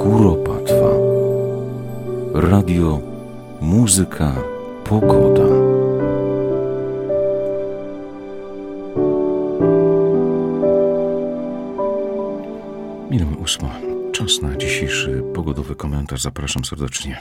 Kuropatwa. Radio, muzyka, pogoda. Minęła 8. Czas na dzisiejszy pogodowy komentarz. Zapraszam serdecznie.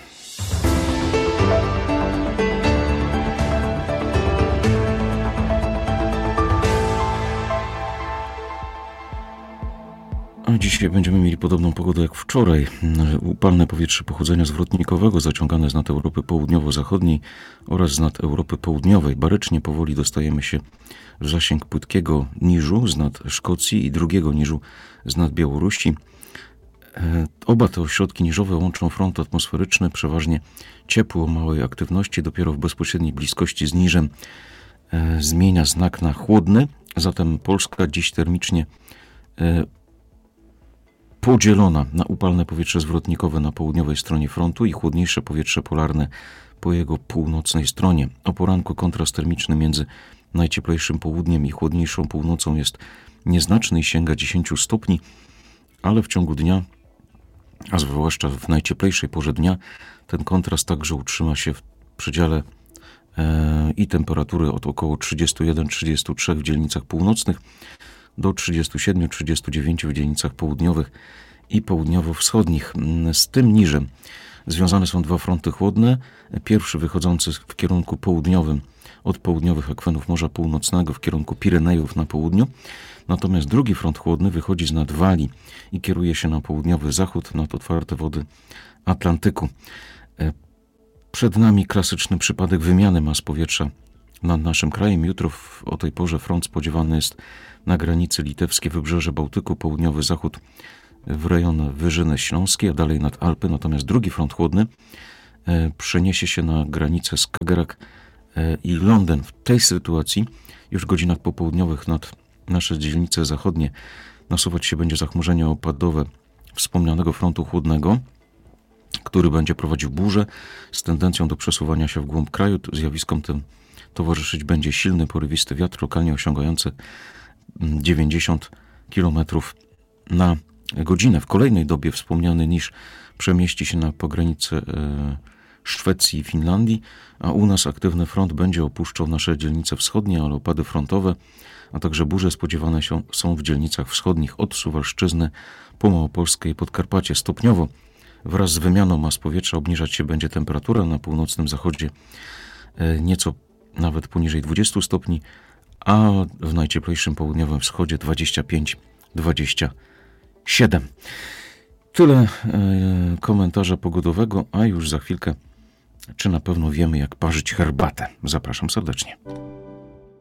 A dzisiaj będziemy mieli podobną pogodę jak wczoraj. Upalne powietrze pochodzenia zwrotnikowego zaciągane z nad Europy Południowo-Zachodniej oraz z nad Europy Południowej. Barycznie powoli dostajemy się w zasięg płytkiego niżu z nad Szkocji i drugiego niżu z nad Białorusi. Oba te ośrodki niżowe łączą front atmosferyczny, przeważnie ciepły o małej aktywności, dopiero w bezpośredniej bliskości z niżem zmienia znak na chłodny. Zatem Polska dziś termicznie podzielona na upalne powietrze zwrotnikowe na południowej stronie frontu i chłodniejsze powietrze polarne po jego północnej stronie. O poranku kontrast termiczny między najcieplejszym południem i chłodniejszą północą jest nieznaczny i sięga 10 stopni, ale w ciągu dnia, a zwłaszcza w najcieplejszej porze dnia, ten kontrast także utrzyma się w przedziale i temperatury od około 31-33 w dzielnicach północnych do 37-39 w dzielnicach południowych i południowo-wschodnich. Z tym niżem związane są dwa fronty chłodne. Pierwszy wychodzący w kierunku południowym od południowych akwenów Morza Północnego w kierunku Pirenejów na południu. Natomiast drugi front chłodny wychodzi z nad Walii i kieruje się na południowy zachód, nad otwarte wody Atlantyku. Przed nami klasyczny przypadek wymiany mas powietrza nad naszym krajem. Jutro o tej porze front spodziewany jest na granicy litewskiej, wybrzeże Bałtyku, południowy zachód w rejon Wyżyny Śląskiej, a dalej nad Alpy. Natomiast drugi front chłodny przeniesie się na granicę Skagerrak i Londyn. W tej sytuacji już w godzinach popołudniowych nad nasze dzielnice zachodnie nasuwać się będzie zachmurzenie opadowe wspomnianego frontu chłodnego, który będzie prowadził burzę z tendencją do przesuwania się w głąb kraju. Zjawiskom tym towarzyszyć będzie silny, porywisty wiatr, lokalnie osiągający 90 km na godzinę. W kolejnej dobie wspomniany niż przemieści się na pogranicę Szwecji i Finlandii, a u nas aktywny front będzie opuszczał nasze dzielnice wschodnie, ale opady frontowe, a także burze spodziewane są w dzielnicach wschodnich od Suwalszczyzny po Małopolskę i Podkarpacie. Stopniowo wraz z wymianą mas powietrza obniżać się będzie temperatura na północnym zachodzie nieco nawet poniżej 20 stopni, a w najcieplejszym południowym wschodzie 25-27. Tyle komentarza pogodowego, a już za chwilkę, czy na pewno wiemy, jak parzyć herbatę. Zapraszam serdecznie.